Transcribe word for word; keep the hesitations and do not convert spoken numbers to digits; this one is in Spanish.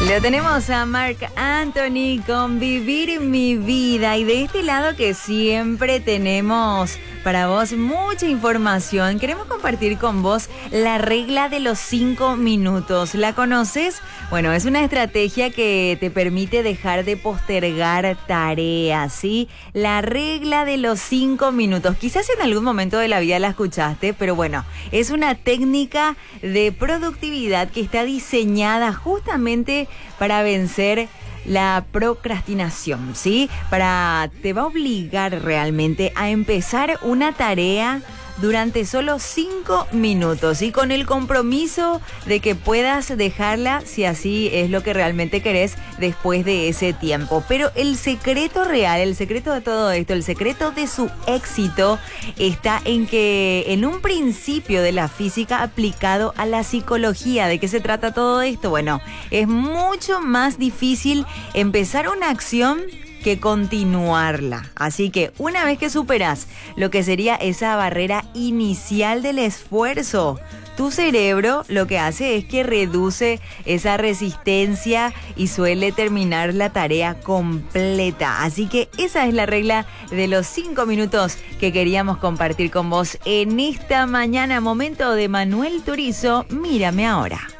Lo tenemos a Marc Anthony con Vivir mi vida, y de este lado que siempre tenemos para vos mucha información, queremos compartir con vos la regla de los cinco minutos. ¿La conoces? Bueno, es una estrategia que te permite dejar de postergar tareas, ¿sí? La regla de los cinco minutos. Quizás en algún momento de la vida la escuchaste, pero bueno, es una técnica de productividad que está diseñada justamente para vencer la procrastinación, ¿sí? Para, te va a obligar realmente a empezar una tarea durante solo cinco minutos y con el compromiso de que puedas dejarla si así es lo que realmente querés después de ese tiempo. Pero el secreto real, el secreto de todo esto, el secreto de su éxito está en que en un principio de la física aplicado a la psicología. ¿De qué se trata todo esto? Bueno, es mucho más difícil empezar una acción que continuarla. Así que una vez que superas lo que sería esa barrera inicial del esfuerzo, tu cerebro lo que hace es que reduce esa resistencia y suele terminar la tarea completa. Así que esa es la regla de los cinco minutos que queríamos compartir con vos en esta mañana. Momento de Manuel Turizo, Mírame Ahora.